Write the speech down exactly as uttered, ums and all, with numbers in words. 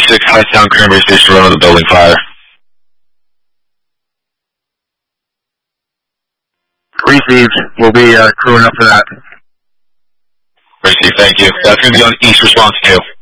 thirty-six Hightown Cranberry Station Road, the building fire. Received. We'll be uh, crewing up for that. Received, thank you. That's going to be on East Response two.